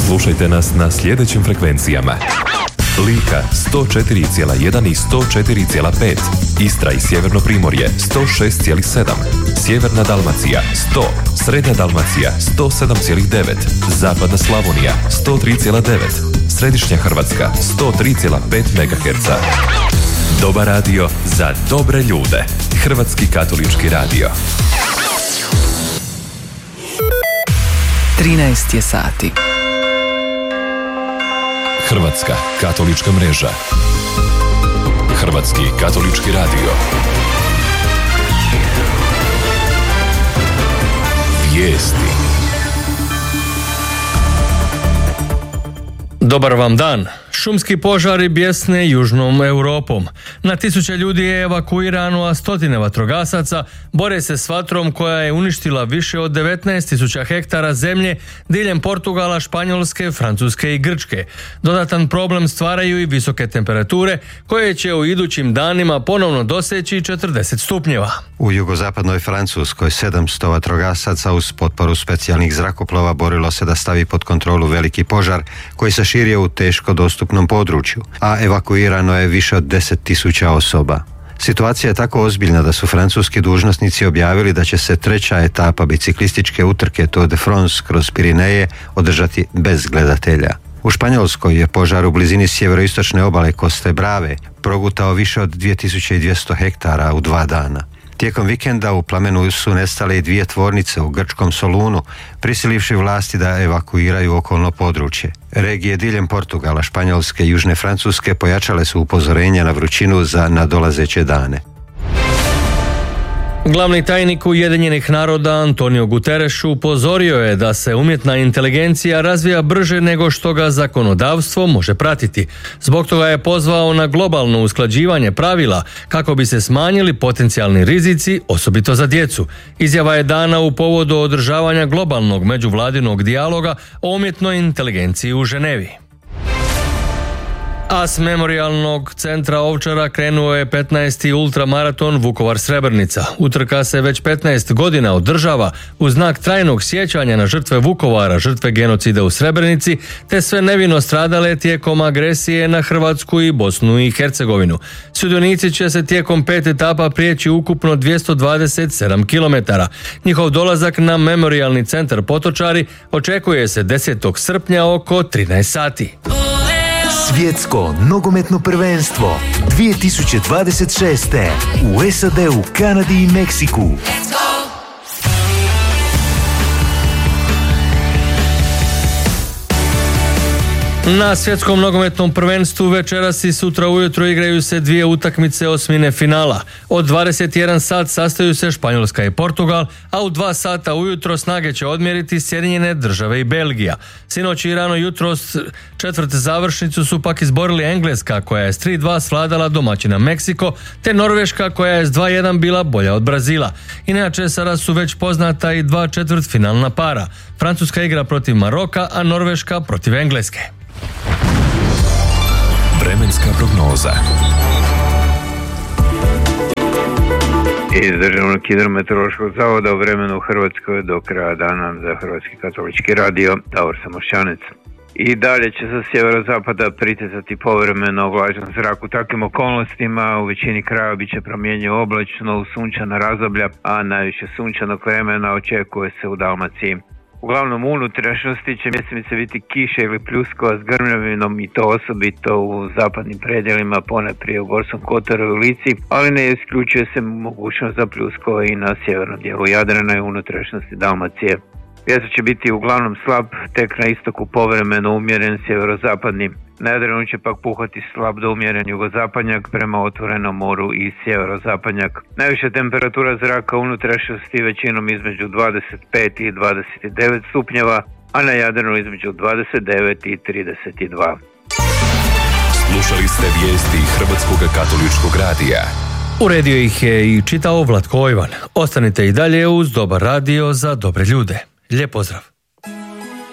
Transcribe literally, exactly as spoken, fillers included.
Slušajte nas na sljedećim frekvencijama: Lika sto četiri zarez jedan i sto četiri zarez pet, Istra i Sjeverno Primorje sto šest zarez sedam, Sjeverna Dalmacija sto, Srednja Dalmacija sto sedam zarez devet, Zapadna Slavonija sto tri zarez devet, Središnja Hrvatska sto tri zarez pet megaherca. Dobar radio za dobre ljude. Hrvatski katolički radio. trinaest je sati. Hrvatska katolička mreža. Hrvatski katolički radio. Vijesti. Dobar vam dan. Šumski požari bjesne južnom Europom. Na tisuće ljudi je evakuirano, a stotine vatrogasaca bore se s vatrom koja je uništila više od devetnaest tisuća hektara zemlje diljem Portugala, Španjolske, Francuske i Grčke. Dodatan problem stvaraju i visoke temperature koje će u idućim danima ponovno doseći četrdeset stupnjeva. U jugozapadnoj Francuskoj sedamsto vatrogasaca uz potporu specijalnih zrakoplova borilo se da stavi pod kontrolu veliki požar koji se širio u teško dostupnom području, a evakuirano je više od deset tisuća osoba. Situacija je tako ozbiljna da su francuski dužnosnici objavili da će se treća etapa biciklističke utrke Tour de France kroz Pirineje održati bez gledatelja. U Španjolskoj je požar u blizini sjeveroistočne obale Coste Brave progutao više od dvije tisuće dvjesto hektara u dva dana. Tijekom vikenda u plamenu su nestale i dvije tvornice u grčkom Solunu, prisilivši vlasti da evakuiraju okolno područje. Regije diljem Portugala, Španjolske i Južne Francuske pojačale su upozorenja na vrućinu za nadolazeće dane. Glavni tajnik Ujedinjenih naroda Antonio Guterres upozorio je da se umjetna inteligencija razvija brže nego što ga zakonodavstvo može pratiti. Zbog toga je pozvao na globalno usklađivanje pravila kako bi se smanjili potencijalni rizici, osobito za djecu. Izjava je dana u povodu održavanja globalnog međuvladinog dijaloga o umjetnoj inteligenciji u Ženevi. A s memorijalnog centra Ovčara krenuo je petnaesti ultramaraton Vukovar-Srebrenica. Utrka se već petnaest godina održava u znak trajnog sjećanja na žrtve Vukovara, žrtve genocida u Srebrenici, te sve nevino stradale tijekom agresije na Hrvatsku i Bosnu i Hercegovinu. Sudionici će se tijekom pet etapa prijeći ukupno dvjesto dvadeset sedam kilometara. Njihov dolazak na memorijalni centar Potočari očekuje se desetog srpnja oko trinaest sati. Svjetsko nogometno prvenstvo dvije tisuće dvadeset šeste u S A D-u, Kanadi i Meksiku. Na svjetskom nogometnom prvenstvu večeras i sutra ujutro igraju se dvije utakmice osmine finala. Od dvadeset jedan sat sastaju se Španjolska i Portugal, a u dva sata ujutro snage će odmjeriti Sjedinjene Države i Belgija. Sinoć i rano jutros četvrt završnicu su pak izborili Engleska, koja je s tri dva svladala domaćina Meksiko, te Norveška, koja je s dva jedan bila bolja od Brazila. Inače, sada su već poznata i dva četvrtfinalna para. Francuska igra protiv Maroka, a Norveška protiv Engleske. Vremenska prognoza. Iz Državnog hidrometeorološkog zavoda o vremenu u Hrvatskoj do kraja dana za Hrvatski katolički radio, Davor Samošćanec. I dalje će sa sjeverozapada pritezati povremeno vlažan zrak. U takvim okolnostima u većini krajeva bit će promjenjivo oblačno u sunčana razdoblja, a najviše sunčanog vremena očekuje se u Dalmaciji. Uglavnom u unutrašnjosti će mjesemice biti kiše ili pljuskova s grmljavinom i to osobito u zapadnim predjelima, ponajprije u Gorskom kotaru i Lici, ali ne isključuje se mogućnost za pljuskova i na sjevernom dijelu Jadrana i unutrašnjosti Dalmacije. Vjetar će biti uglavnom slab, tek na istoku povremeno umjeren sjeverozapadni. Na Jadranu će pak puhati slab do umjeren jugozapadnjak prema otvorenom moru i sjeverozapadnjak. Najviša temperatura zraka u unutrašnjosti većinom između dvadeset pet i dvadeset devet stupnjeva, a na Jadranu između dvadeset devet i trideset dva. Slušali ste vijesti Hrvatskog katoličkog radija. Uredio ih je i čitao Vlatko Ojvan. Ostanite i dalje uz Dobar radio za dobre ljude. Lijep pozdrav.